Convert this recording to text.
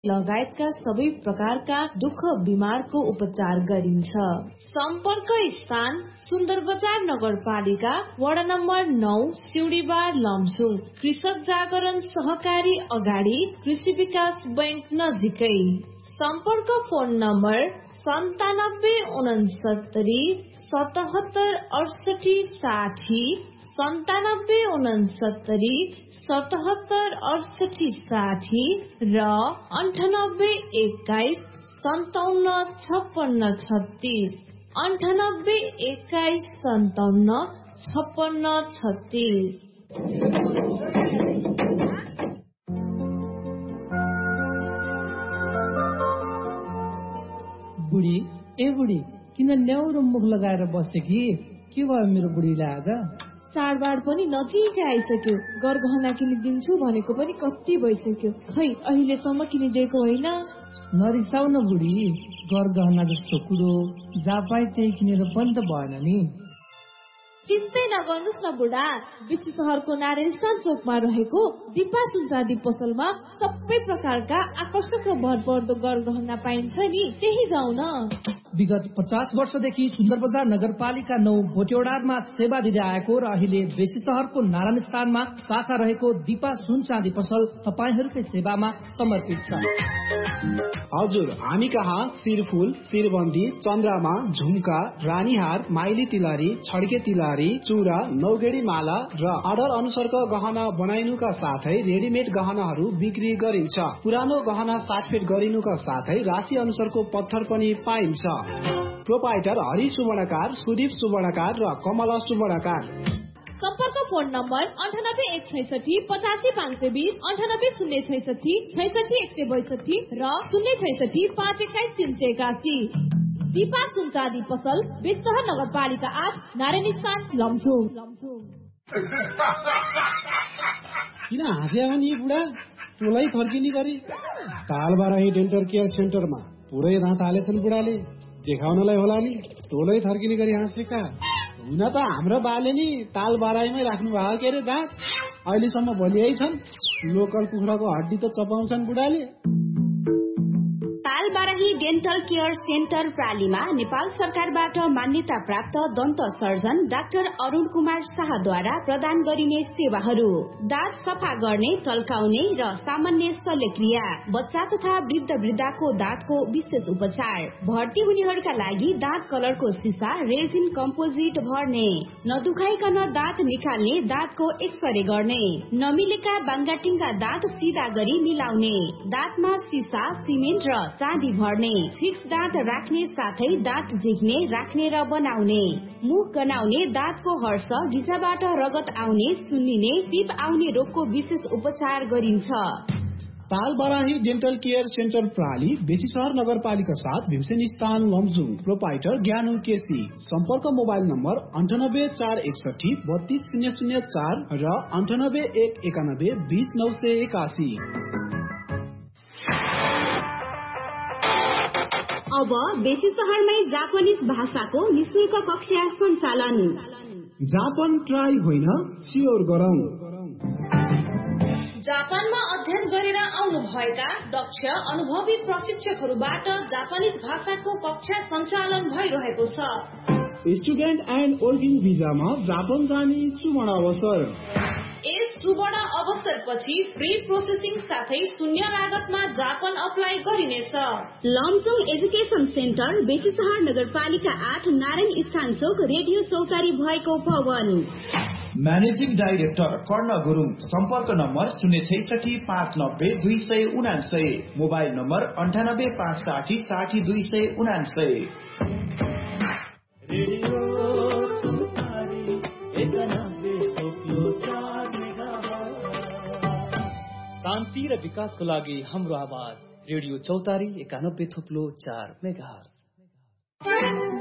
लगायतका सबै प्रकारका दुःख बिमारको उपचार गरिन्छ। सम्पर्क स्थान सुन्दर बजार नगरपालिका वडा नम्बर 9 सिउडीबार लमजुङ, कृषक जागरण सहकारी अगाडि कृषि विकास बैंक नजिकै। सम्पर्क फोन नम्बर 9769 77 68 60 9769 77 68 60 र 9821 57 56 36 9821 57 56 36। बुढी ए बुढी किन न्याउरो मुख लगाएर बसे कि के भयो मेरो बुढीलाई आज? चाडबाड पनि नजिकै आइसक्यो, गरगहना किनिदिन्छु भनेको पनि कति भइसक्यो, खै अहिलेसम्म किनिदिएको होइन। नरिसाउ न बुढी, गरगहना जस्तो कुरो जहाँ पाए त्यही किनेर पनि त भएन नि। चिन्तै नगर्नुहोस् न बुढा, बेसी सहरको नारायण चोकमा रहेको दिपा सुनचाँदी पसलमा सबै प्रकारका आकर्षक र भरपर्दो गरगहना पाइन्छ नि, त्यही जाउँ न। विगत 50 वर्षदेखि सुन्दर बजार नगरपालिका 9 भोटेओडारमा सेवा दिँदै आएको र अहिले बेसी सहरको नारायण स्थानमा शाखा रहेको दिपा सुनचाँदी पसल तपाईहरूकै सेवामा समर्पित छ। हजुर, हामी कहाँ शिरफुल, शिरबन्दी, चन्द्रमा, झुम्का, रानीहार, माइली तिलहरी, छड्के तिलहरी, चुरा, नौगेडी माला र अर्डर अनुसारको गहना बनाइनुका साथै रेडिमेड गहनाहरू बिक्री गरिन्छ। पुरानो गहना साटफेट गरिनुका साथै राशि अनुसारको पत्थर पनि पाइन्छ। प्रोपाइटर हरि सुवर्णकार, सुदीप सुवर्णकार र कमला सुवर्णकार। सम्पर्क फोन नम्बर 9816 85520 98066 66162 र 066 521 381। दिपा सुनचाँदी पसल, बेस्तहर नगरपालिका 8 नारायण स्थान लमजुङ। किन हाँस्या हो नि बुढा? टोलै फर्किने गरी तालबाराही डेन्टल केयर सेन्टरमा पुरै दाँत हालेछन् बुढाले, देखाउनलाई होला नि टोलै थर्किने गरी हाँसेका। हुन त हाम्रो बाले नि ताल बाराईमै राख्नु भएको के अरे दाँत, अहिलेसम्म भलियै छन्। लोकल कुखुराको हड्डी त चपाउँछन् बुढाले। तालबाराही डेन्टल केयर सेन्टर प्रालीमा नेपाल सरकारबाट मान्यता प्राप्त दन्त सर्जन डाक्टर अरुण कुमार शाहद्वारा प्रदान गरिने सेवाहरू: दाँत सफा गर्ने, टल्काउने र सामान्य शल्यक्रिया, बच्चा तथा वृद्ध वृद्धाको दाँतको विशेष उपचार, भर्ती हुनेहरूका लागि दाँत कलरको सिसा रेजिन कम्पोजिट भर्ने, नदुखाइकन दाँत निकाल्ने, दाँतको एक्सरे गर्ने, नमिलेका बाङ्गाटिङका दाँत सिधा गरी मिलाउने, दाँतमा सिसा, सिमेन्ट र चाँदी भर्ने, फिक्स दाँत राख्ने साथै दाँत झिक्ने, राख्ने र बनाउने, मुख गनाउने, दाँतको हर्ष, गिजाबाट रगत आउने, सुन्निने, पिप आउने रोगको विशेष उपचार गरिन्छ। तालबाराही डेन्टल केयर सेन्टर प्राली, बेसी सहर नगरपालिका 7 भीमसेन स्थान लमजुङ। प्रोपाइटर ज्ञानु केसी। सम्पर्क मोबाइल नम्बर 98461 32004 र 98191 20981। अब बेसी सहरमै जापानिज भाषाको निशुल्क कक्षा सञ्चालन। जापान ट्राई होइन, सियोर गरौँ। जापानमा अध्ययन गरेर आउनु भएका दक्ष अनुभवी प्रशिक्षकहरूबाट जापानिज भाषाको कक्षा सञ्चालन भइरहेको छ। स्टुडेन्ट एन्ड वर्किङ भिजामा जापान जाने सुवर्ण अवसर। यस सुवर्ण अवसरपछि फ्री प्रोसेसिङ साथै शून्य लागतमा जापान अप्लाई गरिनेछ। लमजुङ एजुकेसन सेन्टर, बेसी सहर नगरपालिका 8 नारायण स्थान चोक, रेडियो चौतारी भएको भवन। म्यानेजिङ डाइरेक्टर कर्ण गुरुङ। सम्पर्क नम्बर 066 590 279, मोबाइल नम्बर 98 560 60 279। शान्ति र विकासको लागि हाम्रो आवाज रेडियो चौतारी 91.4 मेगाहर्ज।